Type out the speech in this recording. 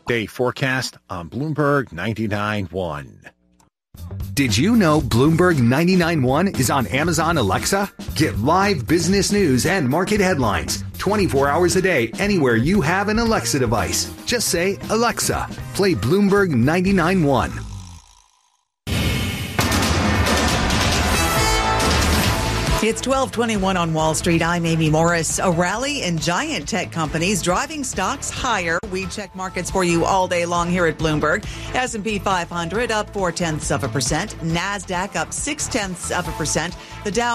Day forecast on Bloomberg 99.1. Did you know Bloomberg 99.1 is on Amazon Alexa? Get live business news and market headlines 24 hours a day anywhere you have an Alexa device. Just say, Alexa, play Bloomberg 99.1. It's 12:21 on Wall Street. I'm Amy Morris. A rally in giant tech companies driving stocks higher. We check markets for you all day long here at Bloomberg. S&P 500 up 0.4%. NASDAQ up 0.6%. The Dow